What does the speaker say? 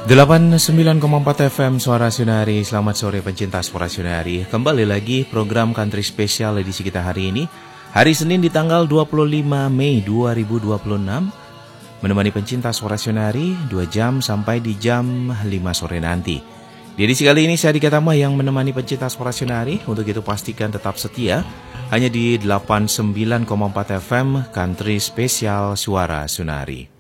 89,4 FM Suara Sunari. Selamat sore pencinta Suara Sunari. Kembali lagi program Country Special edisi kita hari ini, hari Senin di tanggal 25 Mei 2026. Menemani pencinta Suara Sunari 2 jam sampai di jam 5 sore nanti. Di edisi kali ini saya Dika Tama yang menemani pencinta Suara Sunari. Untuk itu pastikan tetap setia hanya di 89,4 FM Country Special Suara Sunari.